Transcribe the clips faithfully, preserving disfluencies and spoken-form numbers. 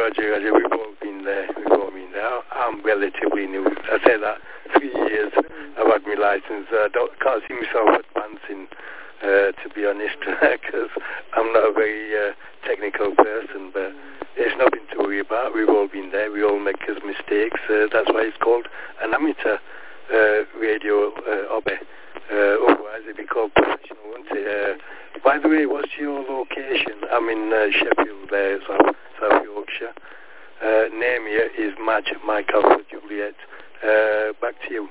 Roger, Roger, we've all been there. We've all been there. I'm relatively new. I say that three years I've had my license. I don't, can't see myself advancing, uh, to be honest, because I'm not a very uh, technical person, but it's nothing to worry about. We've all been there. We all make us mistakes. Uh, that's why it's called an amateur uh, radio uh, hobby. Uh, otherwise it'd be called professional, wouldn't it? Uh, by the way, what's your location? I'm in uh, Sheffield there, South, South Yorkshire. Uh, name here is Madge Mike Alpha Juliet. Uh, back to you.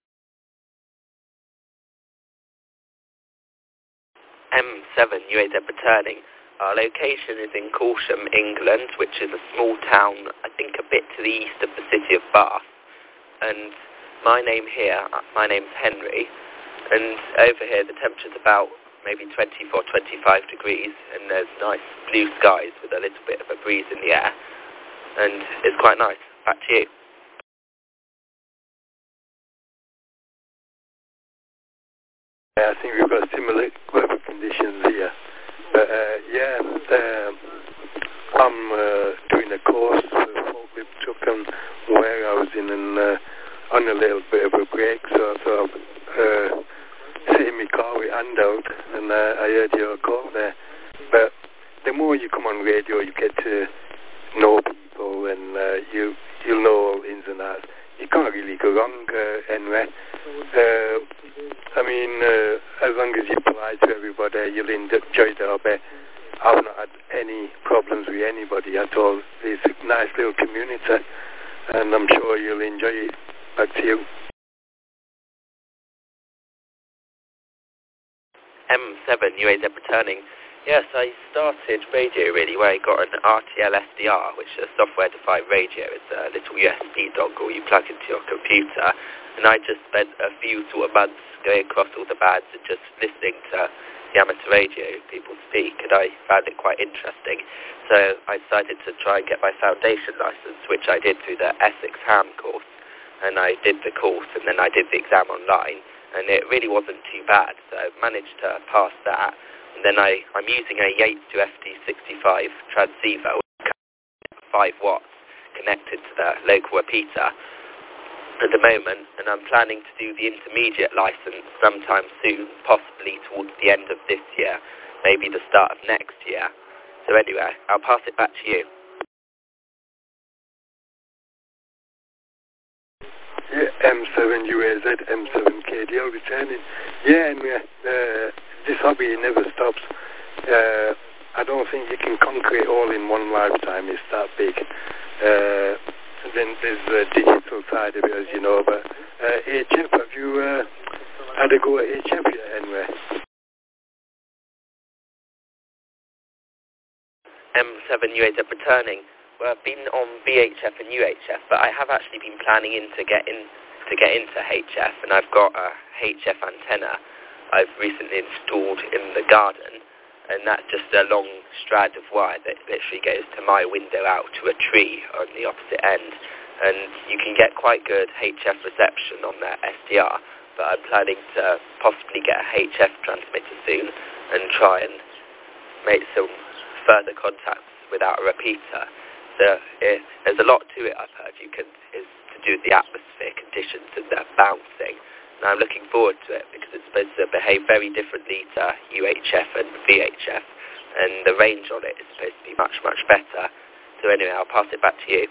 M seven, U A Z returning. Our location is in Corsham, England, which is a small town, I think a bit to the east of the city of Bath. And my name here, my name's Henry, and over here the temperature's about maybe twenty-four, twenty-five degrees, and there's nice blue skies with a little bit of a breeze in the air, and it's quite nice. Back to you. Yeah, I think we've got similar weather conditions here. But uh, yeah, um, I'm uh, doing a course for forklift truck and warehousing and uh, on a little bit of a break, so I thought I'd uh, sit in my car with hand out, and uh, I heard your call there. But the more you come on radio, you get to know people, and uh, you, you'll know all ins and outs. You can't really go wrong uh, anyway. Uh, I mean, uh, as long as you're polite to everybody, you'll enjoy the hobby. I've not had any problems with anybody at all. It's a nice little community, and I'm sure you'll enjoy it. Back to you. M seven, U A Z returning. Yes, I started radio really where I got an R T L S D R, which is a software-defined radio. It's a little U S B dongle you plug into your computer. And I just spent a few sort of months going across all the bands and just listening to the amateur radio people speak, and I found it quite interesting. So I decided to try and get my foundation license, which I did through the Essex Ham course. And I did the course, and then I did the exam online, and it really wasn't too bad. So I managed to pass that. And then I, I'm using a Yates to F T sixty-five transceiver with five watts connected to the local repeater at the moment, and I'm planning to do the intermediate license sometime soon, possibly towards the end of this year, maybe the start of next year. So anyway, I'll pass it back to you. Yeah, M seven U A Z, M seven K D L returning. Yeah, and uh, this hobby never stops. Uh, I don't think you can conquer it all in one lifetime. It's that big. Uh, then there's the digital side of it, as you know. But uh, H F, have you uh, had a go at H F yet anyway? M seven U A Z returning. Well, I've been on V H F and U H F, but I have actually been planning in to get in to get into H F, and I've got a H F antenna I've recently installed in the garden, and that's just a long strand of wire that literally goes to my window out to a tree on the opposite end, and you can get quite good H F reception on that S D R, but I'm planning to possibly get a H F transmitter soon and try and make some further contacts without a repeater. So it, there's a lot to it, I've heard. You can is to do with the atmosphere conditions and the bouncing. And I'm looking forward to it because it's supposed to behave very differently to U H F and V H F, and the range on it is supposed to be much, much better. So anyway, I'll pass it back to you.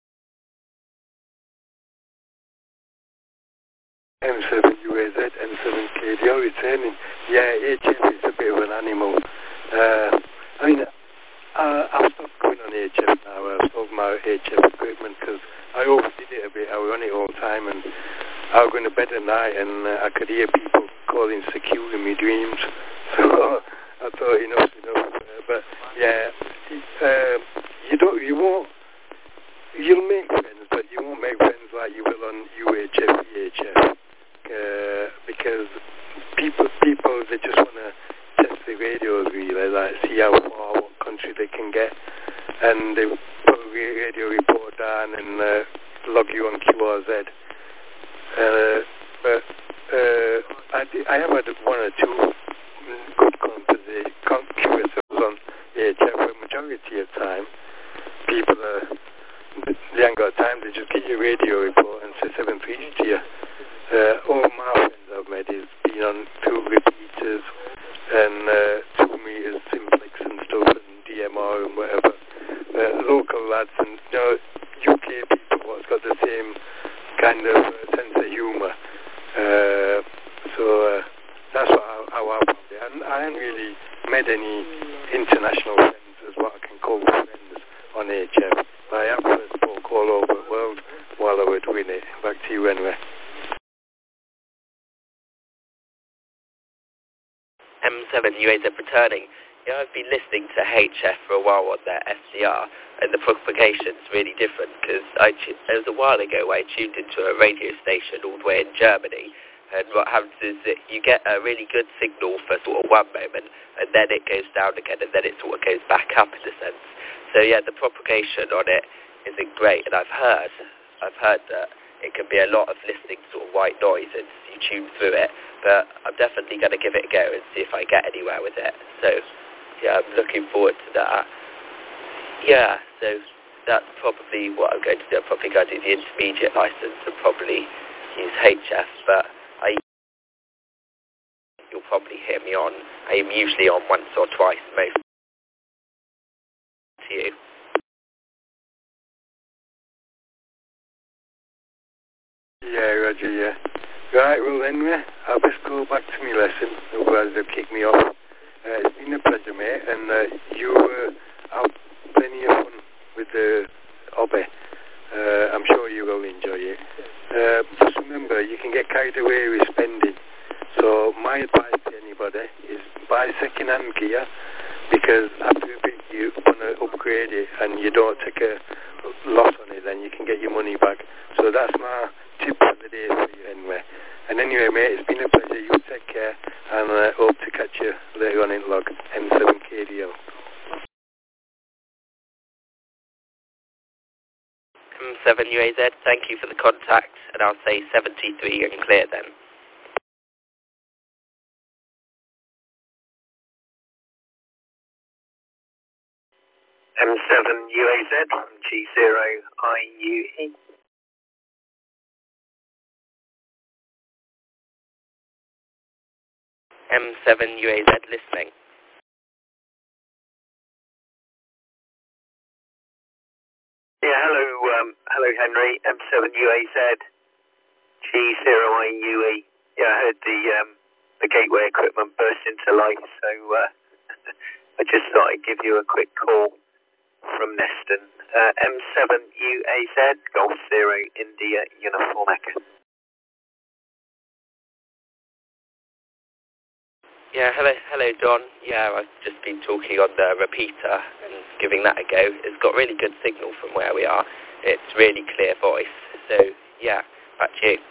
M seven U A Z, M seven K D L returning. Yeah, H F is a bit of an animal. Uh, I mean, uh, I've stopped going on H F now. I've sold my H F equipment because I overdid it a bit. I was on it all the time, and I was going to bed at night, and uh, I could hear people calling secure in my dreams. So I thought enough's enough. Uh, but yeah, uh, you don't, you won't, you'll make friends, but you won't make friends like you will on U H F, V H F, uh, because people, people they just want to test the radios really, like see how far, what country they can get, and they put a radio report down and uh, log you on Q R Z. Uh, but uh, I, I have had one or two good conversations on H F for the majority of the time. people are, they ain't got time to just get your radio report and say seven three to you. Uh, all my friends I've met has been on two repeaters and uh, two meters simplex and stuff and D M R and whatever. Uh, local lads and you know, U K people what's got the same kind of uh, sense of humour. Uh, so uh, that's what I, how I found it. And I haven't really met any international friends as what I can call friends on H F. But I have first spoke all over the world while I was doing it. Back to you anyway. M seven U A Z returning. Yeah, I've been listening to H F for a while on their S D R, and the propagation's really different because I tu- it was a while ago where I tuned into a radio station all the way in Germany, and what happens is that you get a really good signal for sort of one moment, and then it goes down again, and then it sort of goes back up in a sense. So yeah, the propagation on it isn't great, and I've heard, I've heard that it can be a lot of listening to sort of white noise as you tune through it, but I'm definitely going to give it a go and see if I get anywhere with it. So yeah, I'm looking forward to that. Yeah, so that's probably what I'm going to do. I'm probably going to do the intermediate license and probably use H F, but I, you'll probably hear me on, I'm usually on once or twice most to you. Yeah, Roger, yeah. Right, well anyway, I'll just go back to my lesson, otherwise they'll kick me off. Uh, it's been a pleasure, mate, and uh, you uh, have plenty of fun with the hobby. Uh, I'm sure you will enjoy it. Uh, just remember, you can get carried away with spending. So my advice to anybody is buy second-hand gear, because after a bit you want to upgrade it and you don't take a loss on it, then you can get your money back. So that's my tip for the day for you anyway. And anyway, mate, it's been a pleasure. You take care, and I uh, hope to catch you later on in log M seven K D L. M seven U A Z, thank you for the contact, and I'll say seventy-three and clear then. M seven U A Z, G zero I U E. M seven U A Z listening. Yeah, hello, um, hello Henry, M seven U A Z, G zero I U E. Yeah, I heard the um, the gateway equipment burst into life, so uh, I just thought I'd give you a quick call from Neston. Uh, M seven U A Z, Golf Zero India Uniform Echo. Yeah, hello, hello, Don. Yeah, I've just been talking on the repeater and giving that a go. It's got really good signal from where we are. It's really clear voice. So, yeah, back to you.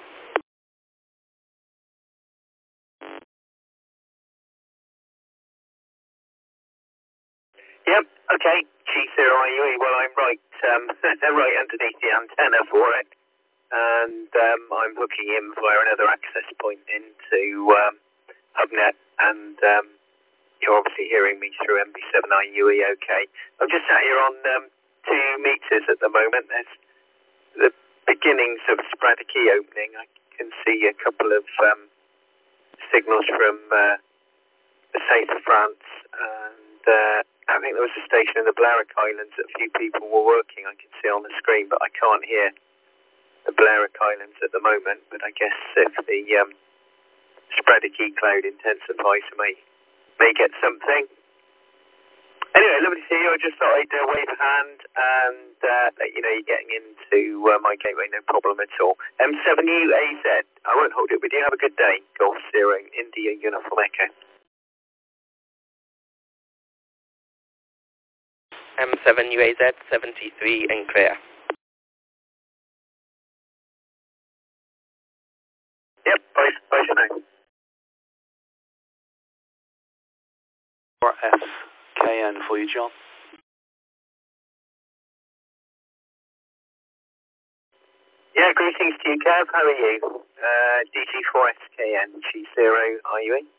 Yep, okay, G zero I U E. Well, I'm right, um, right underneath the antenna for it, and um, I'm hooking in via another access point into um, HubNet, and um, you're obviously hearing me through M B seven I U E. Okay, I'm just sat here on um, two meters at the moment. There's the beginnings of sporadic key opening. I can see a couple of um, signals from uh, the south of France, and uh, I think there was a station in the Balearic Islands that a few people were working. I can see on the screen, but I can't hear the Balearic Islands at the moment. But I guess if the um, sporadic key cloud intensifies, I may, may get something. Anyway, lovely to see you. I just thought I'd uh, wave a hand and uh, let you know you're getting into uh, my gateway, no problem at all. M seven U A Z, I won't hold it with you. Have a good day. Golf Zero, India Uniform Echo. M seven U A Z, seventy-three and clear. Yep, bye, bye for now. four S K N for you, John. Yeah, greetings to you, Kev. How are you? Uh, D G four S K N, G zero I U E.